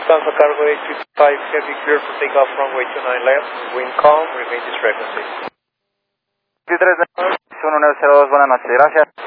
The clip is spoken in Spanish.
Lufthansa Cargo 855 Heavy, clear for takeoff runway 29 left, wind calm, remain this frequency. 3-1-02, buenas noches, gracias.